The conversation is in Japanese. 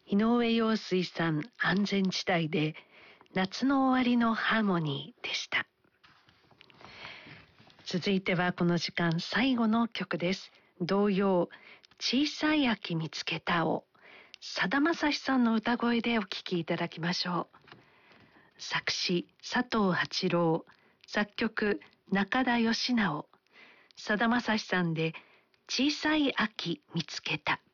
井上陽水さん、安全地帯で夏の終わりのハーモニーでした。続いてはこの時間最後の曲です。童謡小さい秋見つけたをさだまさしさんの歌声でお聴きいただきましょう。作詞佐藤八郎、作曲中田喜直、さだまさしさんで小さい秋見つけた。